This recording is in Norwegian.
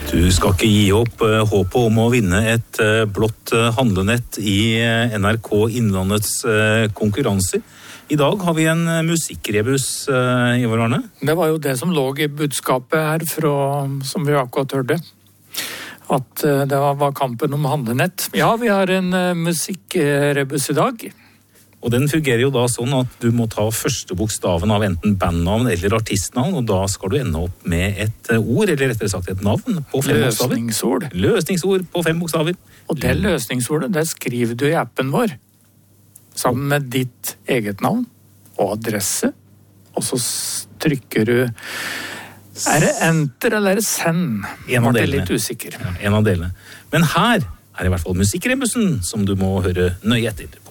Du skal ikke gi opp håpet om å vinne et blått handlenett i NRK Innlandets konkurranser. I dag har vi en musikkrebus, Ivar Arne. Det var jo det som lå i budskapet her, som vi akkurat hørte. At det var kampen om handlenett. Ja, vi har en musikkrebus i dag. Og den fungerer jo da sånn at du må ta første bokstaven av enten bandnavn eller artistnavn, og da skal du ende opp med et ord, eller rettere sagt et navn på 5 bokstaver. Løsningsord. Løsningsord på 5 bokstaver. Og det løsningsordet, det skriver du i appen vår, sammen med ditt eget navn og adresse, og så trykker du, er det enter eller er det send? En av delene. Det er litt usikker. Ja, en av delene. Men her er i hvert fall musikkrebusen som du må høre nøye etter.